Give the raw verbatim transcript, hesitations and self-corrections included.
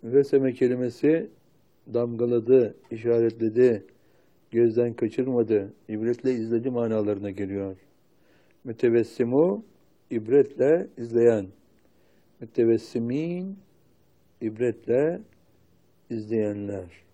Veseme kelimesi damgaladı, işaretledi, gözden kaçırmadı, ibretle izledi manalarına geliyor. Mütevessimu, ibretle izleyen. Mütevessimin, ibretle izleyenler.